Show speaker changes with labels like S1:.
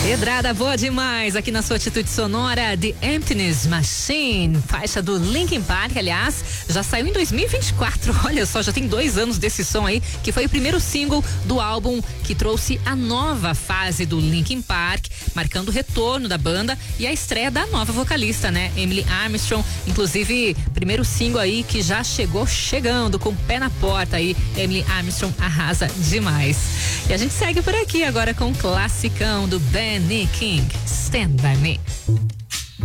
S1: Pedrada boa demais aqui na sua atitude sonora de Emptiness Machine, faixa do Linkin Park, aliás, já saiu em 2024, olha só, já tem 2 anos desse som aí, que foi o primeiro single do álbum que trouxe a nova fase do Linkin Park, marcando o retorno da banda e a estreia da nova vocalista, né, Emily Armstrong, inclusive, primeiro single aí que já chegando com o pé na porta aí, Emily Armstrong arrasa demais. E a gente segue por aqui agora com o classicão do Benny King, Stand By Me.